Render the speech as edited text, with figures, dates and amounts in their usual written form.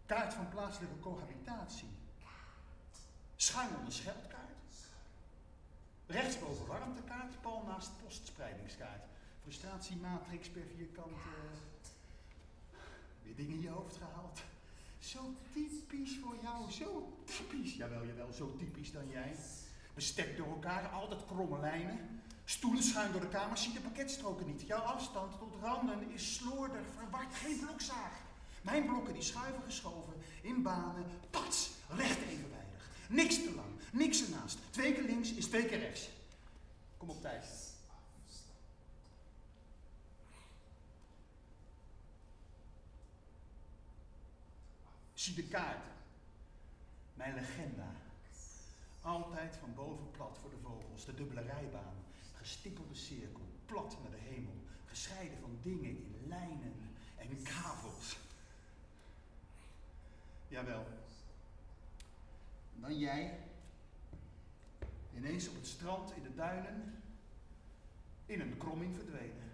Kaart van plaatselijke cohabitatie. Schuin onder scheldkaart. Rechtsboven warmtekaart, pal naast postspreidingskaart. Frustratiematrix per vierkant. Weer dingen in je hoofd gehaald. Zo typisch voor jou, zo typisch. Jawel, zo typisch dan jij. Bestek door elkaar, altijd kromme lijnen. Stoelen schuin door de kamer, zie de pakketstroken niet. Jouw afstand tot randen is slordig, verward, geen blokzaag. Mijn blokken die schuiven geschoven, in banen, pats, recht evenwijdig. Niks te lang, niks ernaast. 2 keer links is 2 keer rechts. Kom op tijd. Zie de kaart. Mijn legenda. Altijd van boven plat voor de vogels, de dubbele rijbaan. Gestippelde cirkel, plat naar de hemel. Gescheiden van dingen in lijnen en kavels. Jawel. Dan jij. Ineens op het strand in de duinen. In een kromming verdwenen.